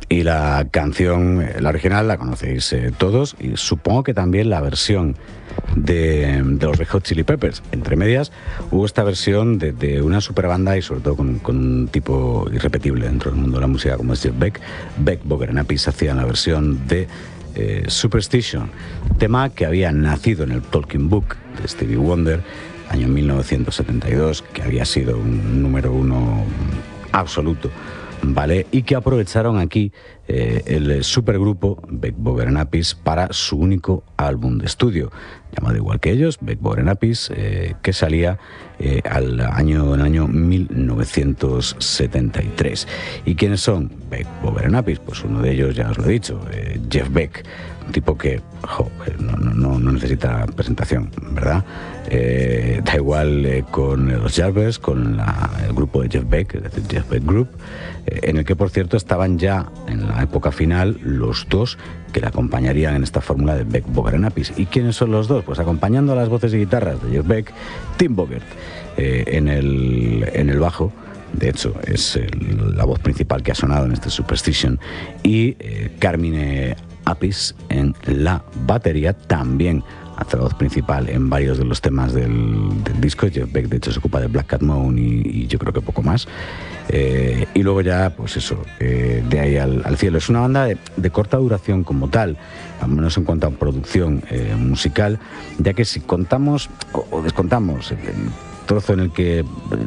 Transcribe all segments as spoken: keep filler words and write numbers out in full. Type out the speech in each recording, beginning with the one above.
Y la canción, la original, la conocéis eh, todos, y supongo que también la versión de, de los Red Hot Chili Peppers. Entre medias hubo esta versión de, de una super banda y sobre todo con, con un tipo irrepetible dentro del mundo de la música como es Jeff Beck. Beck, Boger and Appice hacían la versión de eh, Superstition, tema que había nacido en el Talking Book de Stevie Wonder, año mil novecientos setenta y dos, que había sido un número uno absoluto, ¿vale? Y que aprovecharon aquí eh, el supergrupo Beck, Boger and Appice para su único álbum de estudio, llamado igual que ellos, Beck, Boger and Appice, eh, que salía eh, al año, en el año mil novecientos setenta y tres. ¿Y quiénes son Beck, Boger and Appice? Pues uno de ellos, ya os lo he dicho, eh, Jeff Beck, un tipo que jo, no, no, no necesita presentación, ¿verdad? Eh, da igual eh, con los Yardbirds, con la, el grupo de Jeff Beck, es decir, Jeff Beck Group, eh, en el que, por cierto, estaban ya en la época final los dos que le acompañarían en esta fórmula de Beck, Boger and Appice. ¿Y quiénes son los dos? Pues acompañando a las voces y guitarras de Jeff Beck, Tim Bogert eh, en, el, en el bajo. De hecho, es el, la voz principal que ha sonado en este Superstition, y eh, Carmine Appice en la batería, también hace la voz principal en varios de los temas del, del disco. Jeff Beck, de hecho, se ocupa de Black Cat Moon y, y yo creo que poco más. Eh, y luego ya, pues eso, eh, de ahí al, al cielo. Es una banda de, de corta duración como tal, al menos en cuanto a producción eh, musical, ya que si contamos o, o descontamos el, el trozo en el que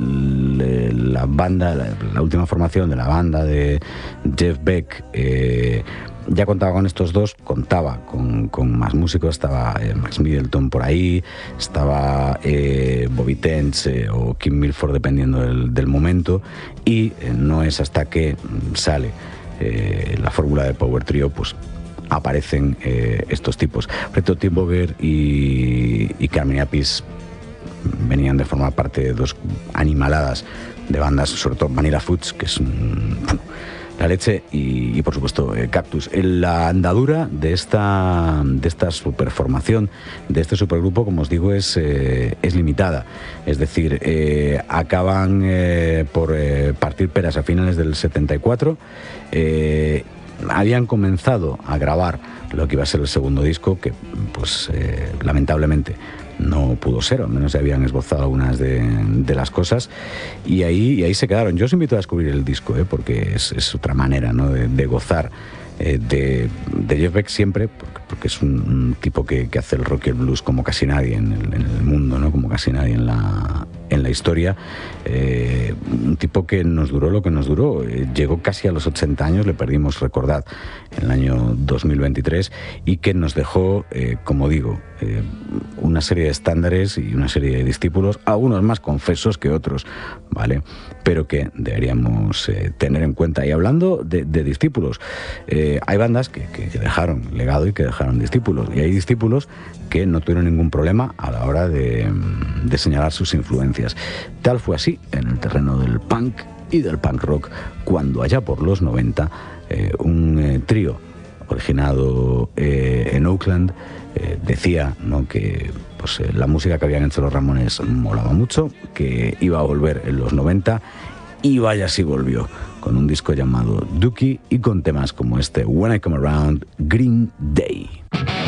el, la banda, la, la última formación de la banda de Jeff Beck eh, ya contaba con estos dos, contaba con, con más músicos, estaba eh, Max Middleton por ahí, estaba eh, Bobby Tench eh, o Kim Milford, dependiendo del, del momento, y eh, no es hasta que sale eh, la fórmula de Power Trio, pues aparecen eh, estos tipos. Reto Tim Bogert y, y Carmine Appice venían de formar parte de dos animaladas de bandas, sobre todo Vanilla Fudge, que es un, la leche, y, y por supuesto eh, Cactus. La andadura de esta, de esta superformación, de este supergrupo, como os digo, es, eh, es limitada. Es decir, eh, acaban eh, por eh, partir peras a finales del setenta y cuatro. Eh, habían comenzado a grabar lo que iba a ser el segundo disco, que pues eh, lamentablemente no pudo ser, al menos se habían esbozado algunas de, de las cosas, y ahí, y ahí se quedaron. Yo os invito a descubrir el disco, ¿eh? Porque es, es otra manera, ¿no?, de, de gozar eh, de, de Jeff Beck siempre, porque, porque es un, un tipo que, que hace el rock y el blues como casi nadie en el, en el mundo, ¿no?, como casi nadie en la, en la historia. Eh, un tipo que nos duró lo que nos duró, eh, llegó casi a los ochenta años, le perdimos, recordad, en el año dos mil veintitrés, y que nos dejó, eh, como digo, eh, una serie de estándares y una serie de discípulos, algunos más confesos que otros, ¿vale?, pero que deberíamos eh, tener en cuenta. Y hablando de, de discípulos, eh, hay bandas que, que dejaron legado y que dejaron discípulos, y hay discípulos que no tuvieron ningún problema a la hora de, de señalar sus influencias. Tal fue así en el terreno del punk y del punk rock, cuando allá por los noventa eh, un eh, trío originado eh, en Oakland eh, decía, ¿no?, que pues, eh, la música que habían hecho los Ramones molaba mucho, que iba a volver en los noventa, y vaya si volvió, con un disco llamado Dookie y con temas como este When I Come Around, Green Day.